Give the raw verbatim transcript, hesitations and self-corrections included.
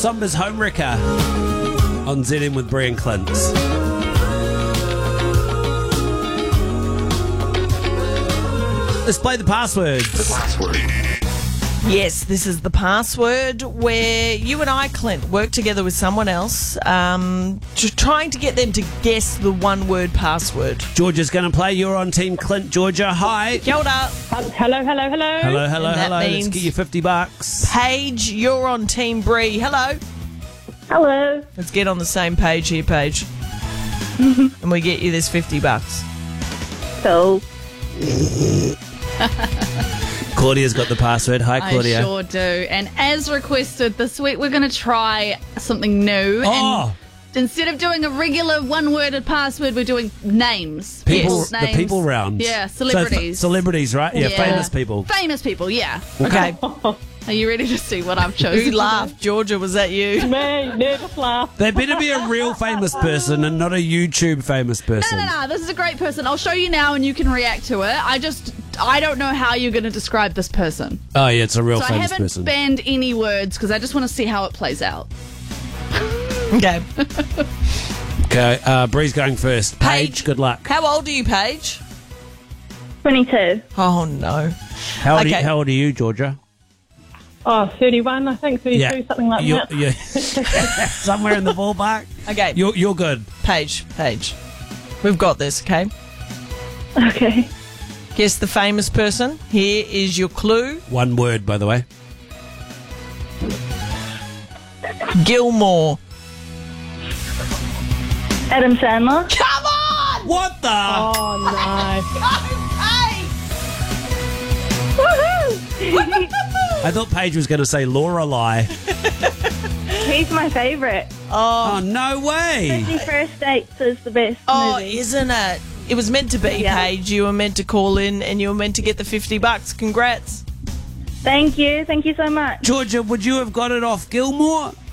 Sombra's Homewrecker on Z M with Brie and Clint. Let's play the password. The password. Yes, this is the password where you and I, Clint, work together with someone else, um, just trying to get them to guess the one-word password. Georgia's going to play. You're on Team Clint, Georgia. Hi. Kia ora. Um, hello, hello, hello. Hello, hello, And that hello. Let's means- get you fifty bucks. Paige, you're on Team Bree. Hello. Hello. Let's get on the same page here, Paige. And we get you this fifty bucks. Cool. Claudia's got the password. Hi, Claudia. I sure do. And as requested, this week we're going to try something new. Oh. And instead of doing a regular one-worded password, we're doing names. People, Yes, the names. people round. Yeah, So, f- celebrities. celebrities, right? Yeah, Yeah. famous people. Famous people, yeah. Okay. Are you ready to see what I've chosen? Who laughed? Georgia, was that you? Me, nervous laugh. They better be a real famous person and not a YouTube famous person. No, no, no. This is a great person. I'll show you now and you can react to it. I just, I don't know how you're going to describe this person. Oh, yeah, it's a real So I famous haven't person. banned any words because I just want to see how it plays out. Okay. Okay, uh, Bree's going first. Paige, Paige. good luck. How old are you, Paige? twenty-two. Oh, no. How old, are, Okay. you, how old are you, Georgia? Oh, thirty-one, I think, thirty-two, something like You're- that. you're somewhere in the ballpark. Okay. You're, you're good. Paige, Paige. We've got this, okay? Okay. Guess the famous person. Here is your clue. One word, by the way. Gilmore. Adam Sandler. Come on! What the? Oh, Woohoo! I thought Paige was going to say Lorelei. no. He's my favourite. Oh, no way. First Dates is the best Oh, movie. isn't it? It was meant to be, Yeah. Paige. You were meant to call in and you were meant to get the fifty bucks. Congrats. Thank you. Thank you so much. Georgia, would you have got it off Gilmore?